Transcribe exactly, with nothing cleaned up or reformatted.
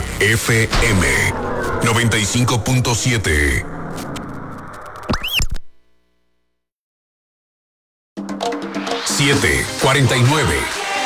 F M noventa y cinco punto siete. siete cuarenta y nueve.